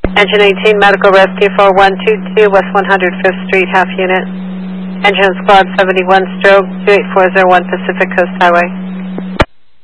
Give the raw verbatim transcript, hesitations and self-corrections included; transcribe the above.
Engine eighteen, Medical Rescue four one two two, West one hundred fifth Street, half unit. Engine Squad seventy-one, stroke two eight four zero one Pacific Coast Highway.